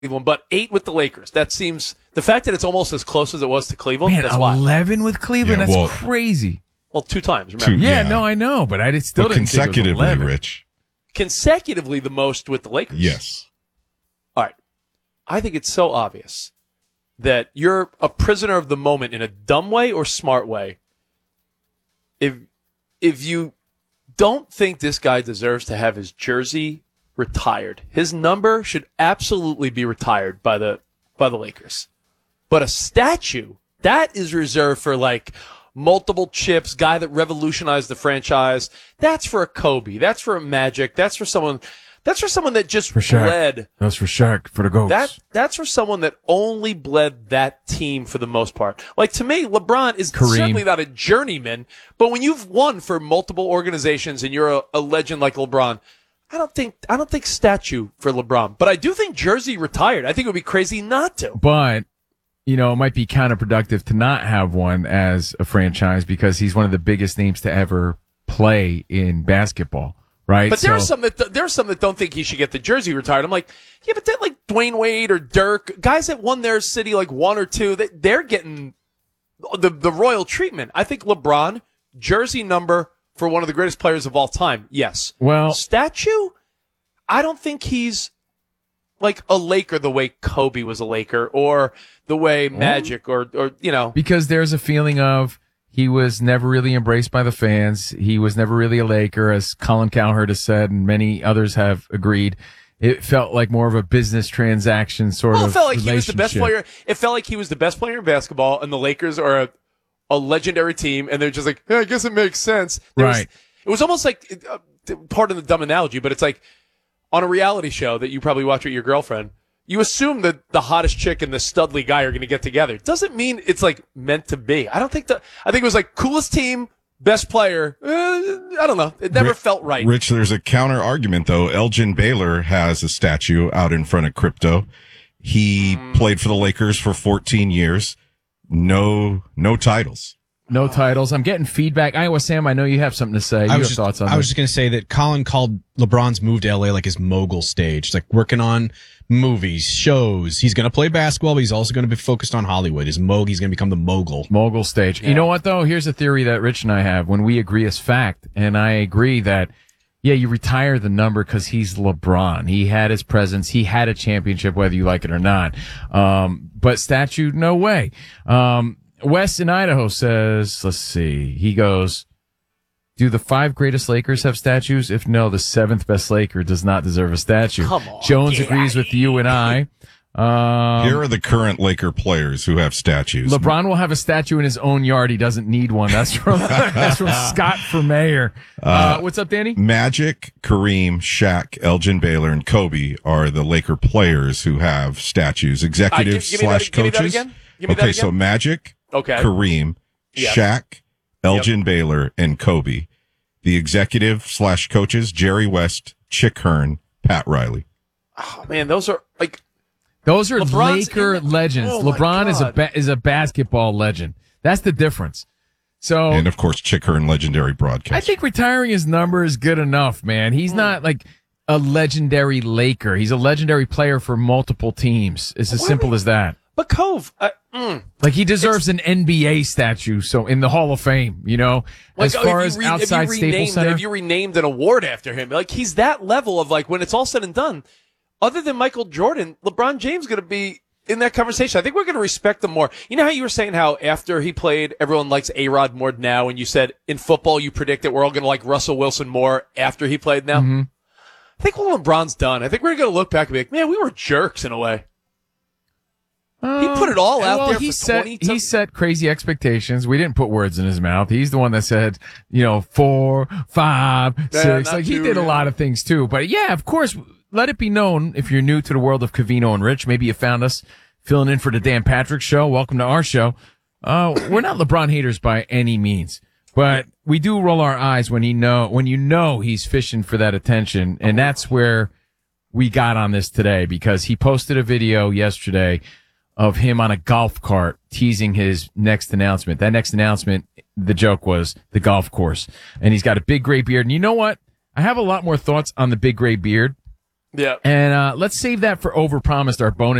Cleveland, but 8 with the Lakers. That seems the fact that it's almost as close as it was to Cleveland. Man, that's why. 11 with Cleveland. That's crazy. Well, 2 times. Remember? Yeah, no, I know, but I still didn't consecutively, think it was 11. Rich. Consecutively, the most with the Lakers. Yes. All right. I think it's so obvious that you're a prisoner of the moment in a dumb way or smart way. If you don't think this guy deserves to have his jersey retired, his number should absolutely be retired by the Lakers. But a statue, that is reserved for like multiple chips, guy that revolutionized the franchise. That's for a Kobe. That's for a Magic. That's for someone that just bled. That's for Shaq, for the GOATs. That's for someone that only bled that team for the most part. Like, to me, LeBron is certainly not a journeyman, but when you've won for multiple organizations and you're a legend like LeBron, I don't think statue for LeBron, but I do think jersey retired. I think it would be crazy not to. But, it might be counterproductive to not have one as a franchise because he's one of the biggest names to ever play in basketball. Right. But there are some that don't think he should get the jersey retired. I'm like, yeah, but like Dwayne Wade or Dirk, guys that won their city like 1 or 2, they're getting the royal treatment. I think LeBron, jersey number for one of the greatest players of all time. Yes. Well, statue, I don't think he's like a Laker the way Kobe was a Laker or the way Magic or because there's a feeling of he was never really embraced by the fans. He was never really a Laker, as Colin Cowherd has said, and many others have agreed. It felt like more of a business transaction sort of. It felt like relationship. he was the best player. It felt like he was the best player in basketball, and the Lakers are a legendary team, and they're just like, I guess it makes sense. It was almost like, pardon the dumb analogy, but it's like on a reality show that you probably watch with your girlfriend. You assume that the hottest chick and the studly guy are going to get together. Doesn't mean it's like meant to be. I think it was like coolest team, best player. I don't know. It never felt right. Rich, there's a counter argument though. Elgin Baylor has a statue out in front of Crypto. He played for the Lakers for 14 years. No titles. No titles. I'm getting feedback. Iowa Sam, I know you have something to say. You have thoughts on this. I was just going to say that Colin called LeBron's move to LA like his mogul stage. It's like working on movies, shows. He's going to play basketball, but he's also going to be focused on Hollywood. He's going to become the mogul. Mogul stage. Yeah. You know what, though? Here's a theory that Rich and I have when we agree as fact. And I agree that, yeah, you retire the number because he's LeBron. He had his presence. He had a championship, whether you like it or not. But statue, no way. Wes in Idaho says, let's see, he goes, do the 5 greatest Lakers have statues? If no, the 7th best Laker does not deserve a statue. Come on, Jones agrees with you and I. Here are the current Laker players who have statues. LeBron will have a statue in his own yard. He doesn't need one. That's from Scott for mayor. What's up, Danny? Magic, Kareem, Shaq, Elgin Baylor, and Kobe are the Laker players who have statues. Executives / coaches. Give me that again. So Magic, Kareem, Yep. Shaq, Elgin Baylor, and Kobe. The executive / coaches, Jerry West, Chick Hearn, Pat Riley. Oh man, those are LeBron's Laker legends. Oh, LeBron is a basketball legend. That's the difference. So, and of course, Chick Hearn, legendary broadcaster. I think retiring his number is good enough, man. He's not like a legendary Laker. He's a legendary player for multiple teams. It's as simple as that. But Cove, like he deserves an NBA statue, so in the Hall of Fame, as far as outside Staples Center. If you renamed an award after him, like he's that level of like when it's all said and done, other than Michael Jordan, LeBron James going to be in that conversation. I think we're going to respect him more. You know how you were saying how after he played, everyone likes A-Rod more now, and you said in football you predict that we're all going to like Russell Wilson more after he played now? Mm-hmm. I think when LeBron's done, I think we're going to look back and be like, man, we were jerks in a way. He put it all out there for 20 He set crazy expectations. We didn't put words in his mouth. He's the one that said, 4, 5, 6. Like he did a lot of things too. But yeah, of course, let it be known if you're new to the world of Covino and Rich. Maybe you found us filling in for the Dan Patrick Show. Welcome to our show. We're not LeBron haters by any means, but we do roll our eyes when you know he's fishing for that attention, and that's where we got on this today because he posted a video yesterday of him on a golf cart teasing his next announcement. That next announcement, the joke was the golf course. And he's got a big gray beard. And you know what? I have a lot more thoughts on the big gray beard Yeah. And let's save that for Overpromised, our bonus